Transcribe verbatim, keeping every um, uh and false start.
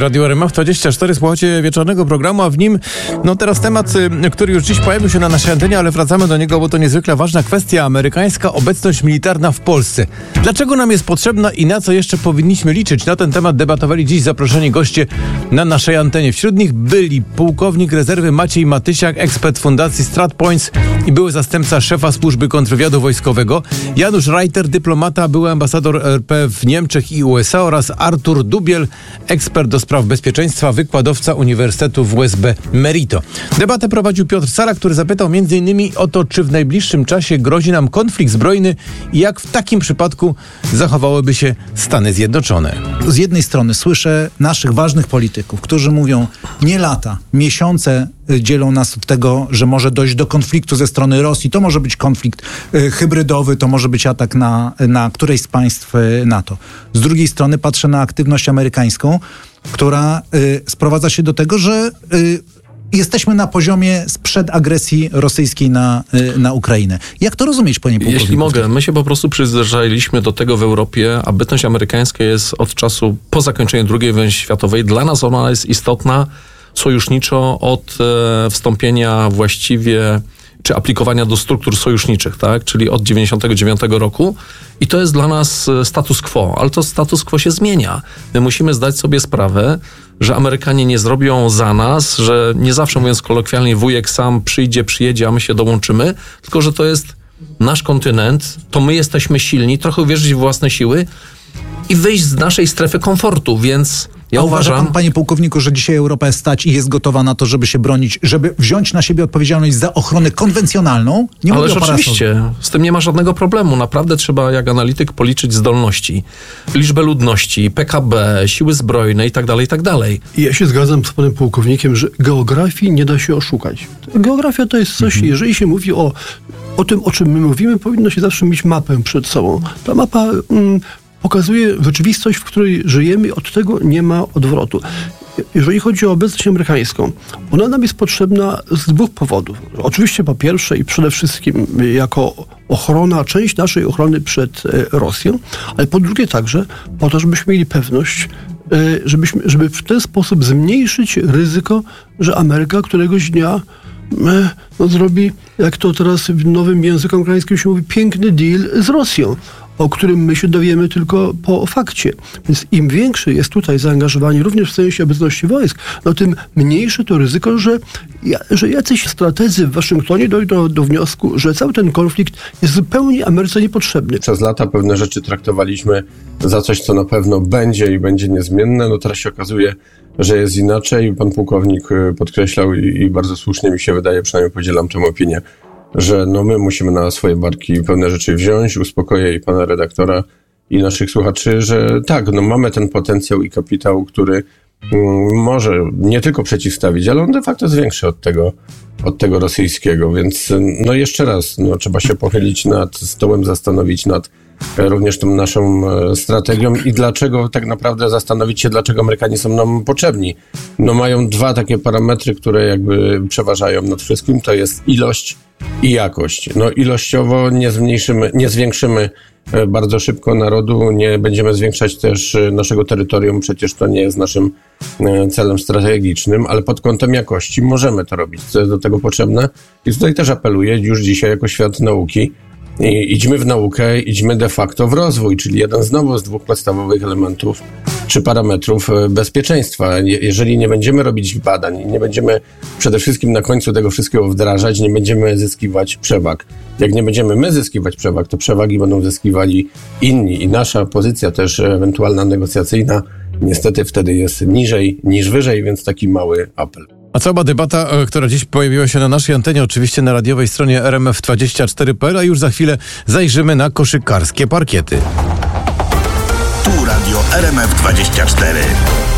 Radio R M F dwadzieścia cztery, słuchacie wieczornego programu, a w nim, no teraz temat, który już dziś pojawił się na naszej antenie, ale wracamy do niego, bo to niezwykle ważna kwestia, amerykańska obecność militarna w Polsce. Dlaczego nam jest potrzebna i na co jeszcze powinniśmy liczyć? Na ten temat debatowali dziś zaproszeni goście na naszej antenie. Wśród nich byli pułkownik rezerwy Maciej Matysiak, ekspert Fundacji StratPoints i były zastępca szefa służby kontrwywiadu wojskowego, Janusz Reiter, dyplomata, były ambasador R P w Niemczech i U S A oraz Artur Dubiel, ekspert do spraw bezpieczeństwa, wykładowca Uniwersytetu W S B Merito. Debatę prowadził Piotr Sala, który zapytał między innymi o to, czy w najbliższym czasie grozi nam konflikt zbrojny i jak w takim przypadku zachowałyby się Stany Zjednoczone. Z jednej strony słyszę naszych ważnych polityków, którzy mówią, nie lata, miesiące dzielą nas od tego, że może dojść do konfliktu ze strony Rosji. To może być konflikt y, hybrydowy, to może być atak na, na któreś z państw y, NATO. Z drugiej strony patrzę na aktywność amerykańską, która y, sprowadza się do tego, że y, jesteśmy na poziomie sprzed agresji rosyjskiej na, y, na Ukrainę. Jak to rozumieć, panie pułkowniku? Jeśli mogę, my się po prostu przyzwyczailiśmy do tego w Europie, a bytność amerykańska jest od czasu po zakończeniu drugiej wojny światowej. Dla nas ona jest istotna sojuszniczo od e, wstąpienia właściwie, czy aplikowania do struktur sojuszniczych, tak? Czyli od dziewięćdziesiątego dziewiątego roku i to jest dla nas status quo, ale to status quo się zmienia. My musimy zdać sobie sprawę, że Amerykanie nie zrobią za nas, że nie zawsze, mówiąc kolokwialnie, wujek sam przyjdzie, przyjedzie, a my się dołączymy, tylko że to jest nasz kontynent, to my jesteśmy silni, trochę uwierzyć w własne siły i wyjść z naszej strefy komfortu, więc ja A uważam... uważa pan, panie pułkowniku, że dzisiaj Europa jest stać i jest gotowa na to, żeby się bronić, żeby wziąć na siebie odpowiedzialność za ochronę konwencjonalną? Nie mówię Ależ o parasolu. oczywiście, z tym nie ma żadnego problemu. Naprawdę trzeba, jak analityk, policzyć zdolności, liczbę ludności, P K B, siły zbrojne i tak dalej, i tak dalej. Ja się zgadzam z panem pułkownikiem, że geografii nie da się oszukać. Geografia to jest coś, mhm. jeżeli się mówi o, o tym, o czym my mówimy, powinno się zawsze mieć mapę przed sobą. Ta mapa... Mm, pokazuje rzeczywistość, w której żyjemy i od tego nie ma odwrotu. Jeżeli chodzi o obecność amerykańską, ona nam jest potrzebna z dwóch powodów. Oczywiście po pierwsze i przede wszystkim jako ochrona, część naszej ochrony przed Rosją, ale po drugie także po to, żebyśmy mieli pewność, żebyśmy, żeby w ten sposób zmniejszyć ryzyko, że Ameryka któregoś dnia no, zrobi, jak to teraz w nowym języku amerykańskim się mówi, piękny deal z Rosją, o którym my się dowiemy tylko po fakcie. Więc im większe jest tutaj zaangażowanie, również w sensie obecności wojsk, no tym mniejsze to ryzyko, że, że jacyś strategzy w Waszyngtonie dojdą do wniosku, że cały ten konflikt jest zupełnie Ameryce niepotrzebny. Przez lata pewne rzeczy traktowaliśmy za coś, co na pewno będzie i będzie niezmienne. No teraz się okazuje, że jest inaczej. Pan pułkownik podkreślał i, i bardzo słusznie mi się wydaje, przynajmniej podzielam tę opinię, że no my musimy na swoje barki pewne rzeczy wziąć. Uspokoję i pana redaktora i naszych słuchaczy, że tak, no mamy ten potencjał i kapitał, który mm, może nie tylko przeciwstawić, ale on de facto jest większy od tego, od tego rosyjskiego, więc no jeszcze raz, no trzeba się pochylić nad stołem, zastanowić nad również tą naszą strategią i dlaczego tak naprawdę zastanowić się, dlaczego Amerykanie są nam potrzebni. No mają dwa takie parametry, które jakby przeważają nad wszystkim, to jest ilość i jakość. No ilościowo nie zmniejszymy, nie zwiększymy bardzo szybko narodu, nie będziemy zwiększać też naszego terytorium, przecież to nie jest naszym celem strategicznym, ale pod kątem jakości możemy to robić, co jest do tego potrzebne. I tutaj też apeluję już dzisiaj jako świat nauki, I idźmy w naukę, idźmy de facto w rozwój, czyli jeden znowu z dwóch podstawowych elementów czy parametrów bezpieczeństwa. Jeżeli nie będziemy robić badań, nie będziemy przede wszystkim na końcu tego wszystkiego wdrażać, nie będziemy zyskiwać przewag. Jak nie będziemy my zyskiwać przewag, to przewagi będą zyskiwali inni i nasza pozycja też ewentualna negocjacyjna niestety wtedy jest niżej niż wyżej, więc taki mały apel. A cała debata, która dziś pojawiła się na naszej antenie, oczywiście na radiowej stronie R M F dwadzieścia cztery kropka p l, a już za chwilę zajrzymy na koszykarskie parkiety. Tu Radio R M F dwadzieścia cztery.